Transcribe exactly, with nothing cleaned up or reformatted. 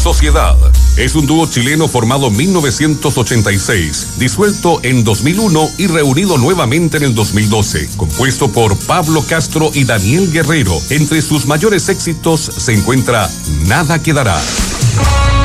Sociedad es un dúo chileno formado en mil novecientos ochenta y seis, disuelto en dos mil uno y reunido nuevamente en el dos mil doce, compuesto por Pablo Castro y Daniel Guerrero. Entre sus mayores éxitos se encuentra Nada Quedará.